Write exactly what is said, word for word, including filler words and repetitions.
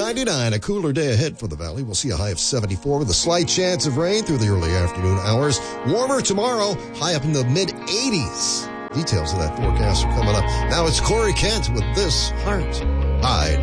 ninety-nine. A cooler day ahead for the valley. We'll see a high of seventy-four with a slight chance of rain through the early afternoon hours. Warmer tomorrow, high up in the mid eighties. Details of that forecast are coming up. Now it's Corey Kent with This Heart I